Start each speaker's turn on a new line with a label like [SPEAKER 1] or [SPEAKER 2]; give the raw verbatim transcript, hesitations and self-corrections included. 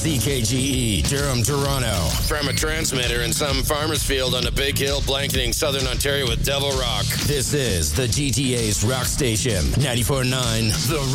[SPEAKER 1] C K G E, Durham, Toronto. From a transmitter in some farmer's field on a big hill blanketing southern Ontario with Devil Rock. This is the G T A's rock station, ninety-four point nine The